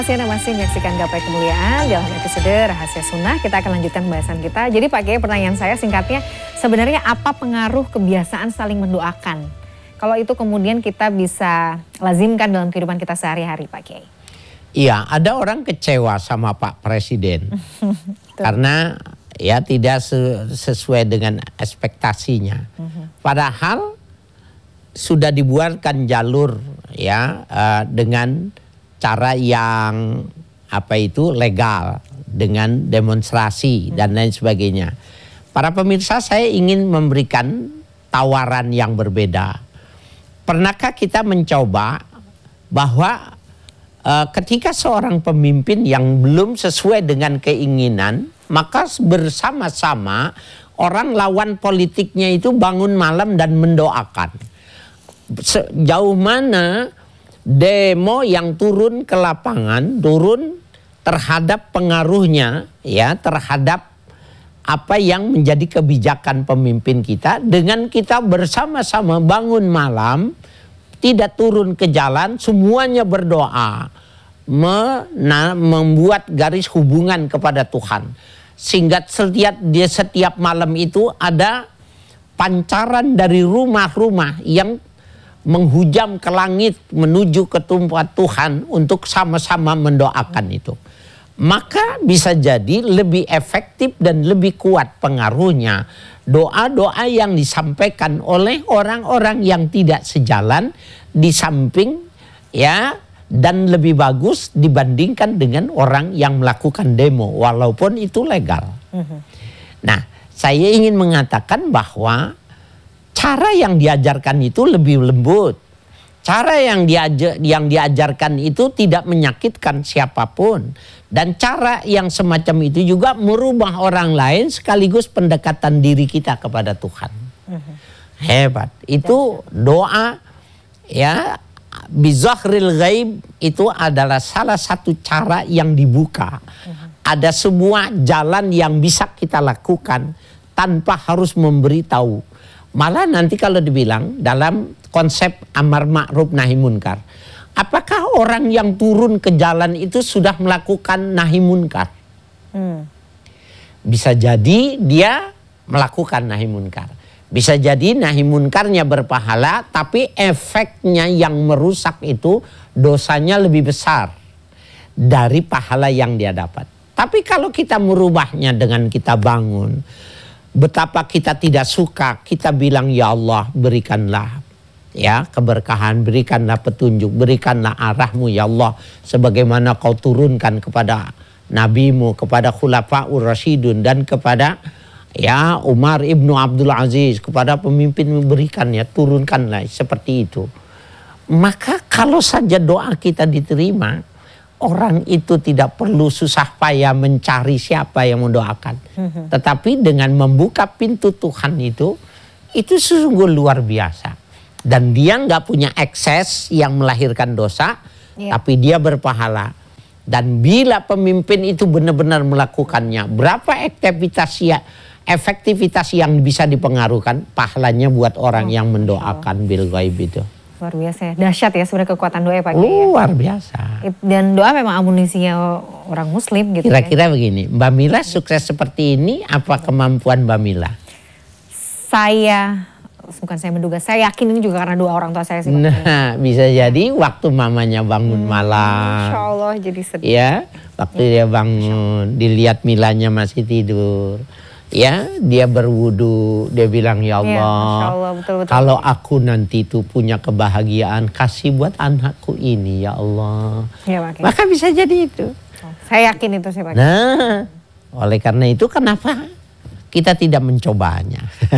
Anda masih menyaksikan Gapai Kemuliaan dalam episode Rahasia Sunnah. Kita akan lanjutkan pembahasan kita. Jadi Pak Kiai, pertanyaan saya singkatnya, sebenarnya apa pengaruh kebiasaan saling mendoakan? Kalau itu kemudian kita bisa lazimkan dalam kehidupan kita sehari-hari, Pak Kiai. Iya, ada orang kecewa sama Pak Presiden karena ya tidak sesuai dengan ekspektasinya. Padahal sudah dibuatkan jalur ya dengan cara yang legal, dengan demonstrasi dan lain sebagainya. Para pemirsa, saya ingin memberikan tawaran yang berbeda. Pernahkah kita mencoba bahwa ketika seorang pemimpin yang belum sesuai dengan keinginan, maka bersama-sama orang lawan politiknya itu bangun malam dan mendoakan. Sejauh mana demo yang turun ke lapangan, turun terhadap pengaruhnya, ya, terhadap apa yang menjadi kebijakan pemimpin kita, dengan kita bersama-sama bangun malam, tidak turun ke jalan, semuanya berdoa, membuat garis hubungan kepada Tuhan, sehingga setiap malam itu ada pancaran dari rumah-rumah yang menghujam ke langit menuju ke tempat Tuhan untuk sama-sama mendoakan itu. Maka bisa jadi lebih efektif dan lebih kuat pengaruhnya doa-doa yang disampaikan oleh orang-orang yang tidak sejalan di samping, ya, dan lebih bagus dibandingkan dengan orang yang melakukan demo walaupun itu legal. Nah, saya ingin mengatakan bahwa cara yang diajarkan itu lebih lembut. Cara yang diajarkan itu tidak menyakitkan siapapun. Dan cara yang semacam itu juga merubah orang lain sekaligus pendekatan diri kita kepada Tuhan. Hebat. Itu doa, ya, bizahril ghaib itu adalah salah satu cara yang dibuka. Ada semua jalan yang bisa kita lakukan tanpa harus memberitahu. Malah nanti kalau dibilang dalam konsep amar ma'ruf nahi munkar, apakah orang yang turun ke jalan itu sudah melakukan nahi munkar? Bisa jadi dia melakukan nahi munkar. Bisa jadi nahi munkarnya berpahala, tapi efeknya yang merusak itu dosanya lebih besar dari pahala yang dia dapat. Tapi kalau kita merubahnya dengan kita bangun, betapa kita tidak suka, kita bilang, ya Allah, berikanlah, ya, keberkahan, berikanlah petunjuk, berikanlah arahmu ya Allah, sebagaimana kau turunkan kepada nabimu, kepada khulafaur rasyidun, dan kepada, ya, Umar ibnu Abdul Aziz, kepada pemimpin memberikannya, turunkanlah seperti itu. Maka kalau saja doa kita diterima, orang itu tidak perlu susah payah mencari siapa yang mendoakan. Tetapi dengan membuka pintu Tuhan itu sungguh luar biasa. Dan dia nggak punya ekses yang melahirkan dosa, tapi dia berpahala. Dan bila pemimpin itu benar-benar melakukannya, berapa efektivitas yang bisa dipengaruhkan, pahalanya buat orang yang mendoakan bil ghaib itu. Luar biasa ya, dahsyat ya sebenarnya kekuatan doa ya Pak Kiai. Luar biasa. Dan doa memang amunisinya orang muslim gitu. Kira-kira begini, Mbak Mila sukses seperti ini, apa kemampuan Mbak Mila? Bukan saya menduga, saya yakin ini juga karena doa orang tua saya sih Pak Kiai. Nah, bisa jadi waktu mamanya bangun malam. Masya Allah, jadi sedih. Ya, waktu dia bangun, dilihat Milanya masih tidur. Ya, dia berwudu, dia bilang, ya Allah, Allah, betul. Kalau aku nanti itu punya kebahagiaan, kasih buat anakku ini, ya Allah. Ya, Pak Kiai. Maka bisa jadi itu. Saya yakin itu sih Pak Kiai. Nah, oleh karena itu kenapa kita tidak mencobanya?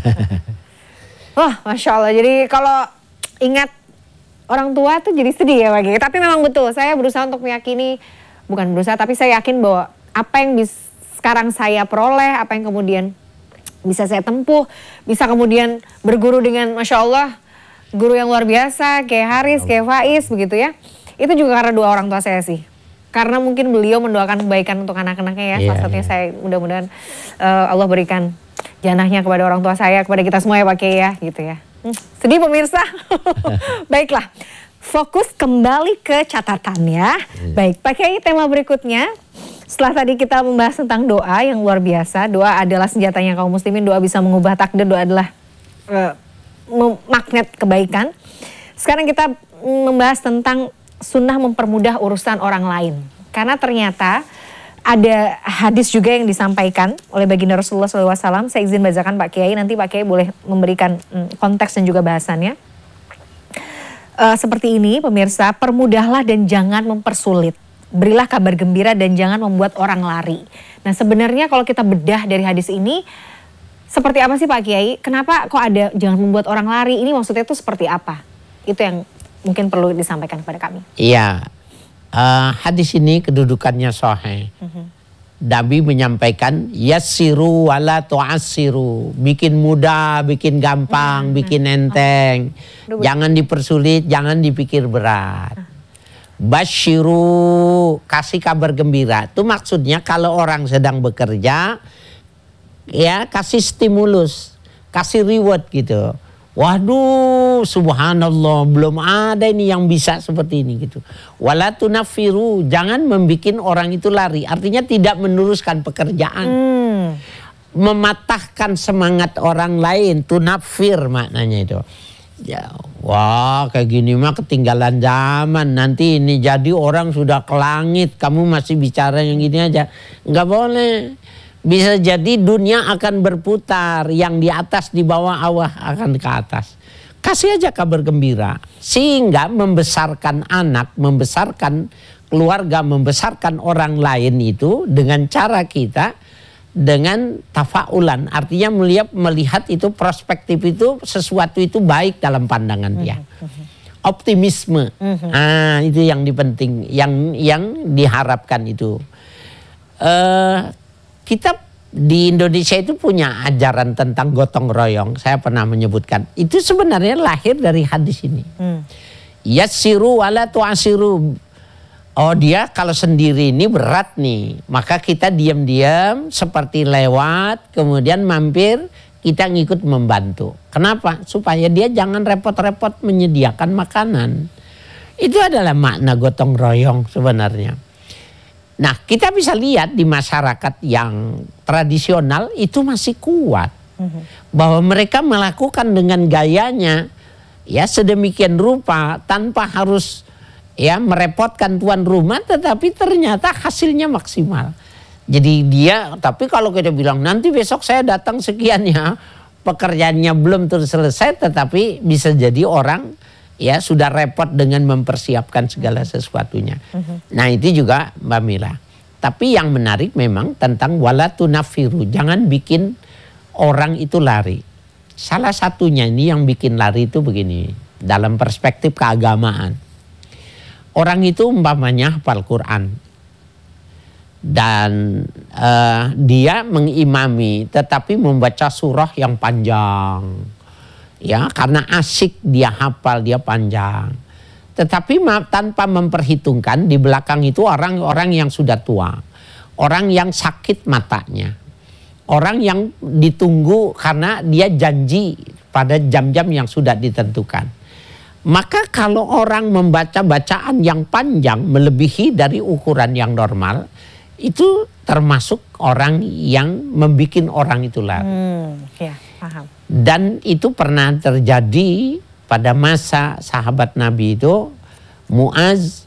Wah, Masya Allah. Jadi kalau ingat orang tua tuh jadi sedih ya Pak Kiai. Tapi memang betul, saya berusaha untuk meyakini, bukan berusaha, tapi saya yakin bahwa apa yang sekarang saya peroleh, apa yang kemudian bisa saya tempuh, bisa kemudian berguru dengan Masya Allah, guru yang luar biasa, kayak Haris, kayak Faiz begitu ya. Itu juga karena doa orang tua saya sih. Karena mungkin beliau mendoakan kebaikan untuk anak-anaknya ya. Salah satunya saya mudah-mudahan Allah berikan janahnya kepada orang tua saya, kepada kita semua ya Pak Kiai ya, gitu ya. Sedih pemirsa. Baiklah. fokus kembali ke catatan ya. Baik, Pak Kiai, tema berikutnya. Setelah tadi kita membahas tentang doa yang luar biasa, doa adalah senjatanya kaum muslimin, doa bisa mengubah takdir, doa adalah magnet kebaikan. Sekarang kita membahas tentang sunnah mempermudah urusan orang lain. Karena ternyata ada hadis juga yang disampaikan oleh baginda Rasulullah SAW. Saya izin bacakan Pak Kiai, nanti Pak Kiai boleh memberikan konteks dan juga bahasannya. Seperti ini pemirsa, permudahlah dan jangan mempersulit. Berilah kabar gembira dan jangan membuat orang lari. Nah sebenarnya kalau kita bedah dari hadis ini, seperti apa sih Pak Kiai? Kenapa kok ada jangan membuat orang lari? Ini maksudnya itu seperti apa? Itu yang mungkin perlu disampaikan kepada kami. Iya, hadis ini kedudukannya sahih. Nabi menyampaikan yassiru wala tu'assiru, bikin mudah, bikin gampang, bikin enteng. Jangan dipersulit, jangan dipikir berat. Basyiru, kasih kabar gembira. Itu maksudnya kalau orang sedang bekerja, ya kasih stimulus, kasih reward gitu. Waduh, subhanallah, belum ada ini yang bisa seperti ini gitu. Wala tunafiru, jangan membikin orang itu lari. Artinya tidak meneruskan pekerjaan. Mematahkan semangat orang lain, tunafir maknanya itu. Ya, wah kayak gini mah ketinggalan zaman. Nanti ini jadi orang sudah ke langit, kamu masih bicara yang gini aja. Nggak boleh. Bisa jadi dunia akan berputar, yang di atas di bawah akan ke atas. Kasih aja kabar gembira. Sehingga membesarkan anak, membesarkan keluarga, membesarkan orang lain itu dengan cara kita, dengan tafaulan, artinya melihat itu perspektif itu sesuatu itu baik dalam pandangan dia. Optimisme, itu yang dipenting, yang diharapkan itu. Kita di Indonesia itu punya ajaran tentang gotong royong. Saya pernah menyebutkan itu sebenarnya lahir dari hadis ini. Yassiru wala tu'assiru. Oh dia kalau sendiri ini berat nih, maka kita diam-diam seperti lewat, kemudian mampir, kita ngikut membantu. Kenapa? Supaya dia jangan repot-repot menyediakan makanan. Itu adalah makna gotong royong sebenarnya. Nah kita bisa lihat di masyarakat yang tradisional itu masih kuat. Bahwa mereka melakukan dengan gayanya ya sedemikian rupa tanpa harus ya merepotkan tuan rumah, tetapi ternyata hasilnya maksimal. Jadi dia, tapi kalau kita bilang nanti besok saya datang sekian ya, pekerjaannya belum selesai, tetapi bisa jadi orang ya sudah repot dengan mempersiapkan segala sesuatunya. Nah itu juga Mbak Mila. Tapi yang menarik memang tentang wala tunafiru, jangan bikin orang itu lari. Salah satunya ini yang bikin lari itu begini, dalam perspektif keagamaan. Orang itu umpamanya hafal Quran dan dia mengimami tetapi membaca surah yang panjang ya karena asik dia hafal, dia panjang, tetapi tanpa memperhitungkan di belakang itu orang-orang yang sudah tua, orang yang sakit matanya, orang yang ditunggu karena dia janji pada jam-jam yang sudah ditentukan. Maka kalau orang membaca bacaan yang panjang melebihi dari ukuran yang normal, itu termasuk orang yang membuat orang itu lari. Ya, paham. Dan itu pernah terjadi pada masa sahabat Nabi itu, Muaz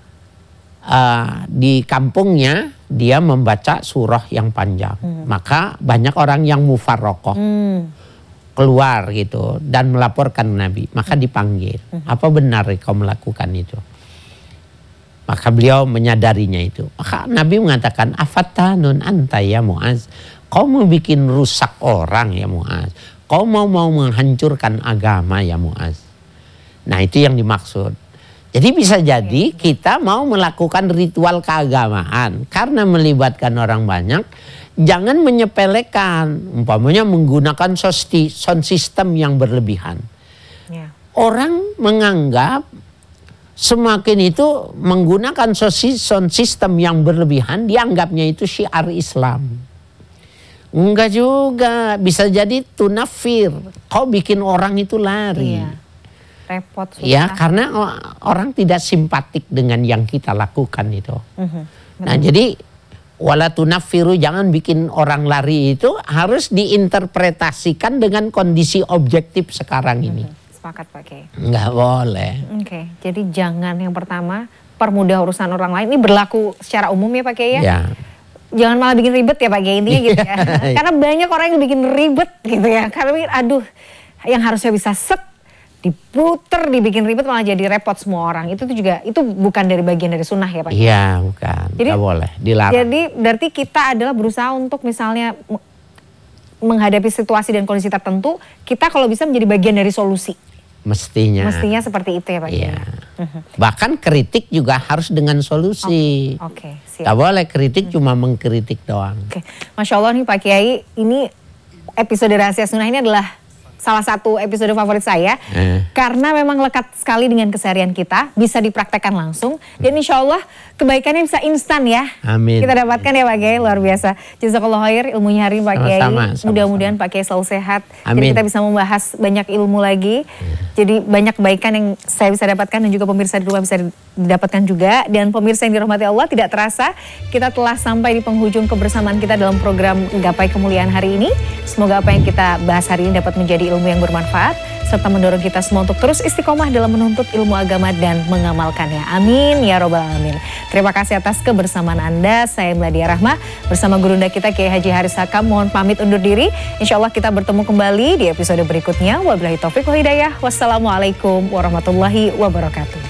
di kampungnya dia membaca surah yang panjang. Maka banyak orang yang mufarroqoh. Keluar gitu dan melaporkan Nabi, maka dipanggil. Apa benar kau melakukan itu? Maka beliau menyadarinya itu. Maka Nabi mengatakan, afatanun anta ya Muaz, kau mau bikin rusak orang ya Muaz, kau mau menghancurkan agama ya Muaz. Nah itu yang dimaksud. Jadi bisa jadi kita mau melakukan ritual keagamaan karena melibatkan orang banyak. Jangan menyepelekan, umpamanya menggunakan sound system yang berlebihan. Orang menganggap semakin itu menggunakan sound system yang berlebihan, dianggapnya itu syiar Islam. Enggak juga, bisa jadi tunafir, kau bikin orang itu lari. repot, susah. Ya, karena orang tidak simpatik dengan yang kita lakukan itu. Nah, jadi wala tunaffiru, jangan bikin orang lari, itu harus diinterpretasikan dengan kondisi objektif sekarang ini. Sepakat Pak Kiai. Nggak boleh. Oke, jadi jangan yang pertama permudah urusan orang lain. Ini berlaku secara umum ya Pak Kiai ya? Ya. Jangan malah bikin ribet ya Pak Kiai, intinya gitu ya. Karena banyak orang yang bikin ribet gitu ya. Karena mikir, aduh, yang harusnya bisa set, diputer, dibikin ribet malah jadi repot semua orang. Itu juga, itu bukan dari bagian dari sunnah ya Pak? Iya, bukan. Jadi, nggak boleh, dilarang. Jadi berarti kita adalah berusaha untuk misalnya menghadapi situasi dan kondisi tertentu, kita kalau bisa menjadi bagian dari solusi. Mestinya. Mestinya seperti itu ya Pak? Iya. Bahkan kritik juga harus dengan solusi. Oke, siap. Nggak boleh kritik cuma mengkritik doang. Oke, Masya Allah nih Pak Kiai, ini episode Rahasia Sunnah ini adalah salah satu episode favorit saya. Karena memang lekat sekali dengan keseharian kita, bisa dipraktekkan langsung. Dan insya Allah kebaikannya bisa instan ya. Amin. Kita dapatkan ya Pak Kiai, luar biasa. Jazakallah khair ilmunya hari ini Pak Kiai. Mudah-mudihan Pak Kiai selalu sehat. Amin. Jadi kita bisa membahas banyak ilmu lagi. Jadi banyak kebaikan yang saya bisa dapatkan dan juga pemirsa di rumah bisa didapatkan juga. Dan pemirsa yang dirahmati Allah, tidak terasa kita telah sampai di penghujung kebersamaan kita dalam program Gapai Kemuliaan hari ini. Semoga apa yang kita bahas hari ini dapat menjadi ilmu yang bermanfaat serta mendorong kita semua untuk terus istiqomah dalam menuntut ilmu agama dan mengamalkannya. Amin ya robbal alamin. Terima kasih atas kebersamaan Anda. Saya Mladia Rahma bersama gurunda kita Kiai Haji Haris Hakam. Mohon pamit undur diri. Insya Allah kita bertemu kembali di episode berikutnya. Wabillahi taufiq wal hidayah. Wassalamualaikum warahmatullahi wabarakatuh.